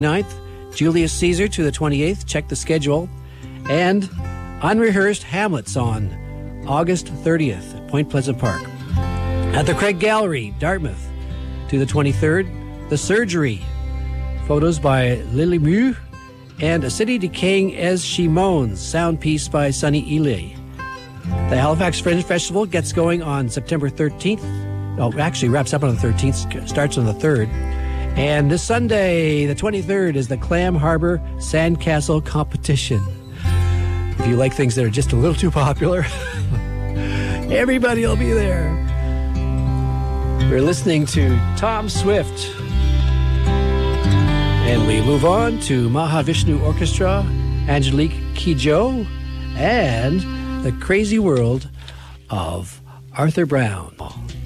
9th, Julius Caesar to the 28th. Check the schedule. And Unrehearsed Hamlets on August 30th at Point Pleasant Park. At the Craig Gallery, Dartmouth to the 23rd. The Surgery. Photos by Lily Mew. And A City Decaying as She Moans. Sound piece by Sunny Ely. The Halifax Fringe Festival gets going on September 13th. Oh, actually wraps up on the 13th, starts on the 3rd. And this Sunday, the 23rd, is the Clam Harbor Sandcastle Competition. If you like things that are just a little too popular, everybody will be there. We're listening to Tom Swift. And we move on to Mahavishnu Orchestra, Angelique Kidjo, and The Crazy World of Arthur Brown.